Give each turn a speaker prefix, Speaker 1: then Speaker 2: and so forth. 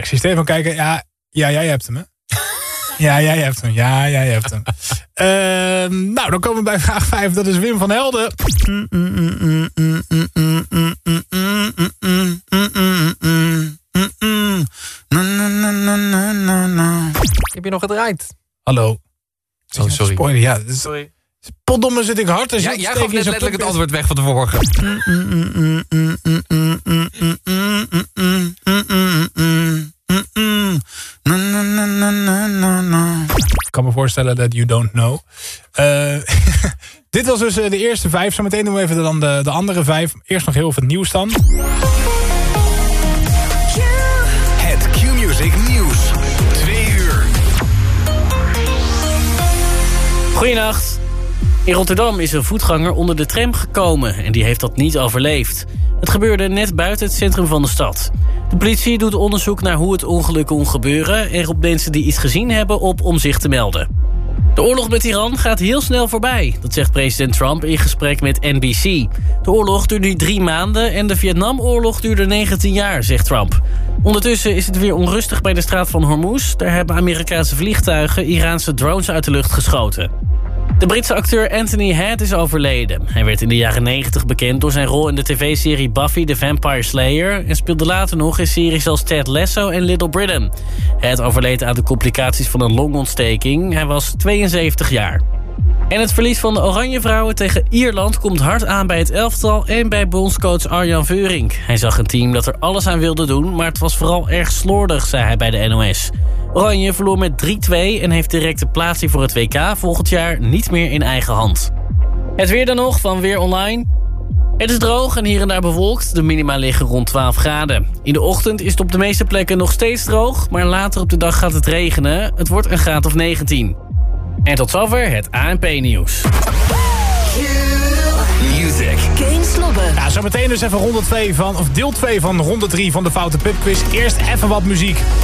Speaker 1: Ik zie Stefan kijken. Ja, jij hebt hem, hè? Ja, jij hebt hem. Ja, jij hebt hem. Nou, dan komen we bij vraag 5. Dat is Wim van Helden.
Speaker 2: Heb je nog gedraaid?
Speaker 1: Hallo.
Speaker 2: Oh, sorry.
Speaker 1: Spoiler, ja.
Speaker 2: Sorry.
Speaker 1: Potdomme zit ik hard.
Speaker 2: Ja, jij gaf net letterlijk het antwoord weg van de vorige.
Speaker 1: Ik kan me voorstellen dat you don't know. Dit was dus de eerste 5. Zometeen doen we even dan de andere 5. Eerst nog heel even het nieuws dan.
Speaker 3: Het Q-Music nieuws. 2 uur.
Speaker 4: Goedenacht. In Rotterdam is een voetganger onder de tram gekomen en die heeft dat niet overleefd. Het gebeurde net buiten het centrum van de stad. De politie doet onderzoek naar hoe het ongeluk kon gebeuren en roept mensen die iets gezien hebben op om zich te melden. De oorlog met Iran gaat heel snel voorbij, dat zegt president Trump in gesprek met NBC. De oorlog duurde nu 3 maanden en de Vietnamoorlog duurde 19 jaar, zegt Trump. Ondertussen is het weer onrustig bij de straat van Hormuz. Daar hebben Amerikaanse vliegtuigen Iraanse drones uit de lucht geschoten. De Britse acteur Anthony Head is overleden. Hij werd in de jaren 90 bekend door zijn rol in de tv-serie Buffy the Vampire Slayer en speelde later nog in series als Ted Lasso en Little Britain. Head overleed aan de complicaties van een longontsteking. Hij was 72 jaar. En het verlies van de Oranje Vrouwen tegen Ierland komt hard aan bij het elftal en bij bondscoach Arjan Veurink. Hij zag een team dat er alles aan wilde doen, maar het was vooral erg slordig, zei hij bij de NOS. Oranje verloor met 3-2 en heeft direct de plaatsing voor het WK volgend jaar niet meer in eigen hand. Het weer dan nog van Weer Online. Het is droog en hier en daar bewolkt. De minima liggen rond 12 graden. In de ochtend is het op de meeste plekken nog steeds droog, maar later op de dag gaat het regenen. Het wordt een graad of 19. En tot zover het ANP-nieuws.
Speaker 3: Music.
Speaker 5: Geen Slobben.
Speaker 1: Ja, zometeen dus even ronde 2 van, of deel 2 van ronde 3 van de Foute Pubquiz. Eerst even wat muziek.